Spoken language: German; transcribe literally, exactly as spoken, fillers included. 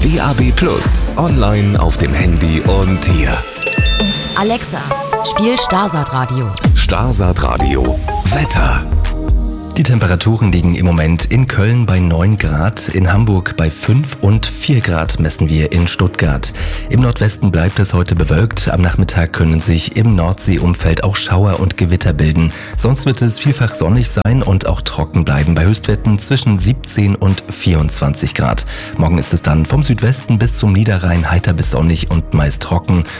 D A B Plus, online auf dem Handy und hier. Alexa, spiel Starsat Radio. Starsat Radio. Wetter. Die Temperaturen liegen im Moment in Köln bei neun Grad, in Hamburg bei fünf und vier Grad messen wir in Stuttgart. Im Nordwesten bleibt es heute bewölkt. Am Nachmittag können sich im Nordseeumfeld auch Schauer und Gewitter bilden. Sonst wird es vielfach sonnig sein und auch trocken bleiben bei Höchstwerten zwischen siebzehn und vierundzwanzig Grad. Morgen ist es dann vom Südwesten bis zum Niederrhein heiter bis sonnig und meist trocken.